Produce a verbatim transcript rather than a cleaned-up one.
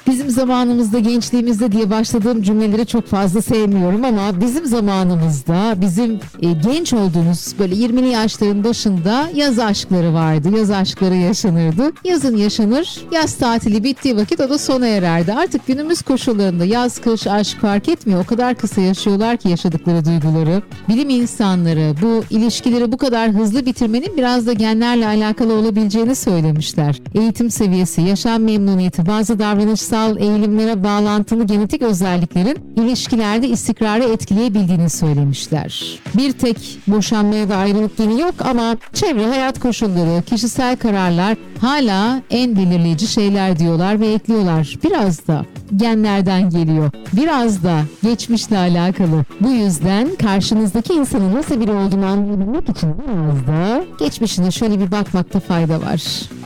Bizim zamanımızda, gençliğimizde diye başladığım cümleleri çok fazla sevmiyorum ama bizim zamanımızda, bizim e, genç olduğumuz böyle yirmili yaşların başında yaz aşkları vardı. Yaz aşkları yaşanırdı. Yazın yaşanır, yaz tatili bittiği vakit o da sona ererdi. Artık günümüz koşullarında yaz, kış, aşk fark etmiyor. O kadar kısa yaşıyorlar ki yaşadıkları duyguları. Bilim insanları bu ilişkileri bu kadar hızlı bitirmenin biraz da genlerle alakalı olabileceğini söylemişler. Eğitim seviyesi, yaşam memnuniyeti, bazı davranışsal eğilimlere bağlantılı genetik özelliklerin ilişkilerde istikrarı etkileyebildiğini söylemişler. Bir tek boşanmaya da ayrılık geni yok ama çevre, hayat koşulları, kişisel kararlar hala en belirleyici şeyler diyorlar ve ekliyorlar. Biraz da genlerden geliyor. Biraz da geçmişle alakalı. Bu yüzden karşınızdaki insanın nasıl biri olduğunu anlayabilmek için biraz da geçmişine şöyle bir bakmakta fayda var.